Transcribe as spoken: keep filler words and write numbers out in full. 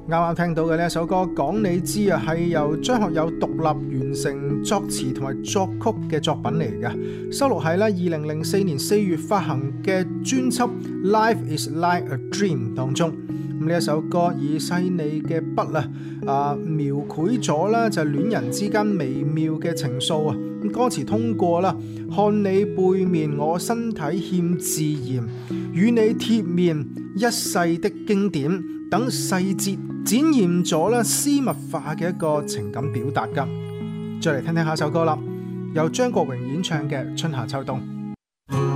啱啱聽到嘅呢一首歌《講你知》啊，係由張學友獨立完成作詞同埋作曲嘅作品嚟嘅，收錄喺咧二零零四年四月發行嘅專輯《Life Is Like a Dream》當中。咁呢一首歌以細膩嘅筆啊啊描繪咗啦就戀人之間微妙嘅情愫啊。咁歌詞通過啦，看你背面我身體欠自然，與你貼面一世的經典等細節展現咗啦私密化嘅一個情感表達噶。再嚟聽聽下首歌啦，由張國榮演唱嘅《春夏秋冬》。